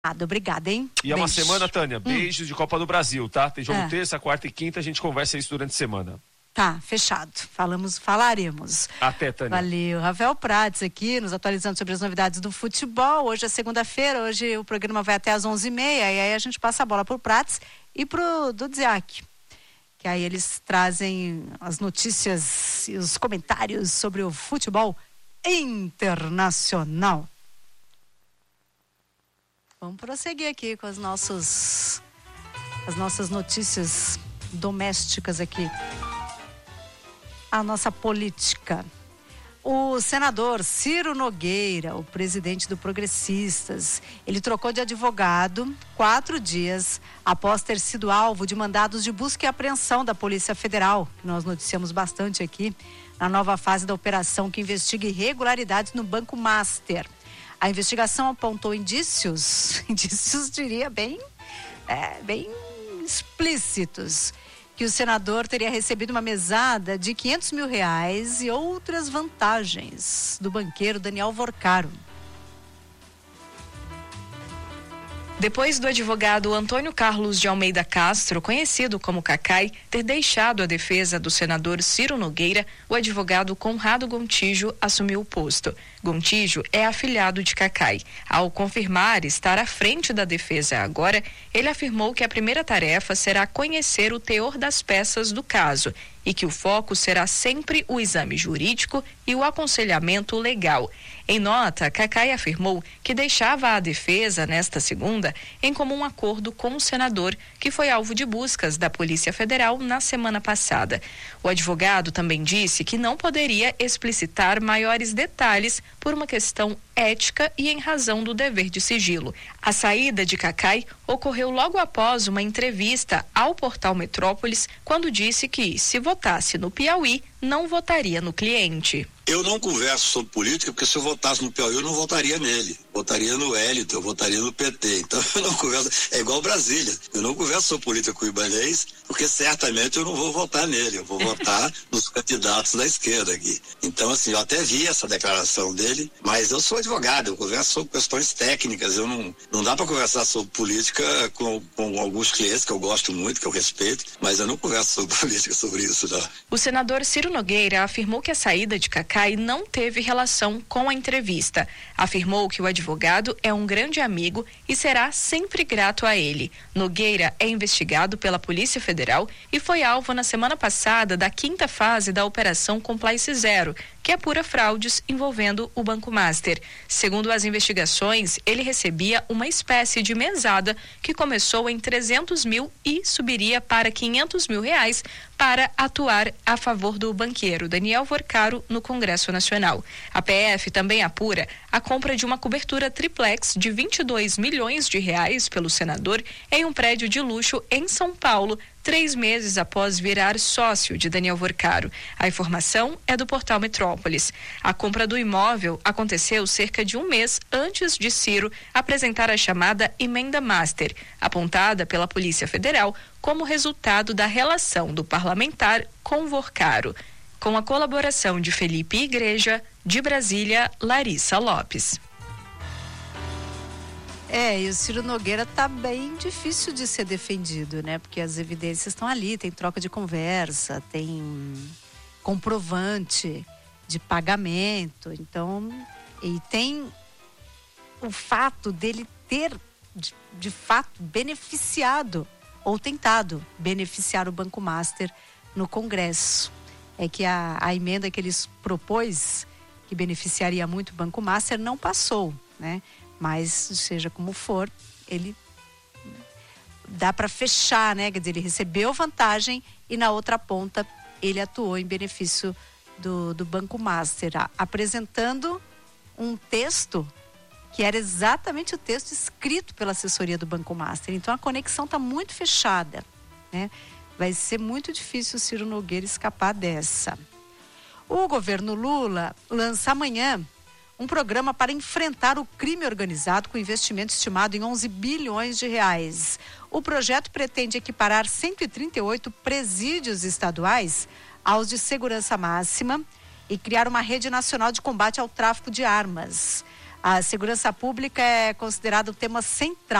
Obrigada, hein? E é uma semana, Tânia, beijos de Copa do Brasil, tá? Tem jogo terça, quarta e quinta, a gente conversa isso durante a semana. Tá, fechado. Falaremos. Até, Tânia. Valeu. Rafael Prates aqui, nos atualizando sobre as novidades do futebol. Hoje é segunda-feira, hoje o programa vai até às 11h30, e aí a gente passa a bola pro Prates e pro Dudziak, que aí eles trazem as notícias e os comentários sobre o futebol internacional. Vamos prosseguir aqui com as nossas notícias domésticas aqui. A nossa política. O senador Ciro Nogueira, o presidente do Progressistas, ele trocou de advogado 4 dias após ter sido alvo de mandados de busca e apreensão da Polícia Federal, que nós noticiamos bastante aqui, na nova fase da operação que investiga irregularidades no Banco Master. A investigação apontou indícios diria bem explícitos, que o senador teria recebido uma mesada de R$500 mil e outras vantagens do banqueiro Daniel Vorcaro. Depois do advogado Antônio Carlos de Almeida Castro, conhecido como Cacai, ter deixado a defesa do senador Ciro Nogueira, o advogado Conrado Gontijo assumiu o posto. Gontijo é afilhado de Cacai. Ao confirmar estar à frente da defesa agora, ele afirmou que a primeira tarefa será conhecer o teor das peças do caso e que o foco será sempre o exame jurídico e o aconselhamento legal. Em nota, Cacai afirmou que deixava a defesa nesta segunda em comum acordo com o senador, que foi alvo de buscas da Polícia Federal na semana passada. O advogado também disse que não poderia explicitar maiores detalhes por uma questão ética e em razão do dever de sigilo. A saída de Cacai ocorreu logo após uma entrevista ao portal Metrópolis, quando disse que, se votasse no Piauí, não votaria no cliente. Eu não converso sobre política, porque se eu votasse no Piauí, eu não votaria nele. Votaria no Hélito, eu votaria no PT. Então eu não converso, é igual Brasília. Eu não converso sobre política com o Ibanez, porque certamente eu não vou votar nele. Eu vou votar nos candidatos da esquerda aqui. Então, assim, eu até vi essa declaração dele, mas eu sou advogado, eu converso sobre questões técnicas. Eu não dá para conversar sobre política com alguns clientes que eu gosto muito, que eu respeito, mas eu não converso sobre política sobre isso, não. O senador Ciro Nogueira afirmou que a saída de Cacai não teve relação com a entrevista. Afirmou que o advogado é um grande amigo e será sempre grato a ele. Nogueira é investigado pela Polícia Federal e foi alvo na semana passada da 5ª fase da Operação Compliance Zero, que apura fraudes envolvendo o Banco Master. Segundo as investigações, ele recebia uma espécie de mesada que começou em 300 mil e subiria para R$500 mil para atuar a favor do banqueiro Daniel Vorcaro no Congresso Nacional. A PF também apura a compra de uma cobertura triplex de R$22 milhões pelo senador em um prédio de luxo em São Paulo, 3 meses após virar sócio de Daniel Vorcaro. A informação é do portal Metrópolis. A compra do imóvel aconteceu cerca de um mês antes de Ciro apresentar a chamada Emenda Master, apontada pela Polícia Federal como resultado da relação do parlamentar com Vorcaro. Com a colaboração de Felipe Igreja, de Brasília, Larissa Lopes. E o Ciro Nogueira tá bem difícil de ser defendido, né? Porque as evidências estão ali, tem troca de conversa, tem comprovante de pagamento, então, e tem o fato dele ter, de fato, beneficiado ou tentado beneficiar o Banco Master no Congresso. É que a emenda que eles propôs, que beneficiaria muito o Banco Master, não passou, né? Mas, seja como for, ele dá para fechar, né? Quer dizer, ele recebeu vantagem e na outra ponta ele atuou em benefício do Banco Master, apresentando um texto que era exatamente o texto escrito pela assessoria do Banco Master. Então a conexão está muito fechada, né? Vai ser muito difícil o Ciro Nogueira escapar dessa. O governo Lula lança amanhã um programa para enfrentar o crime organizado com investimento estimado em R$11 bilhões. O projeto pretende equiparar 138 presídios estaduais aos de segurança máxima e criar uma rede nacional de combate ao tráfico de armas. A segurança pública é considerado o tema central